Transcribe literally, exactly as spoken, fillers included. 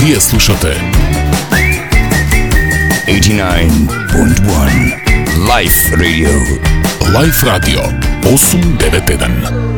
Вие слушате осемдесет и девет и едно Life Radio. Life Radio осемстотин и деветдесет и едно.